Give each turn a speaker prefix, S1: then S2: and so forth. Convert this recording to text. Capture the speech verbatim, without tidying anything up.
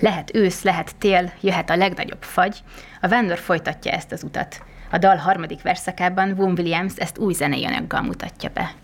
S1: Lehet ősz, lehet tél, jöhet a legnagyobb fagy, a vándor folytatja ezt az utat. A dal harmadik verszakában Vaughan Williams ezt új zenei anyaggal mutatja be.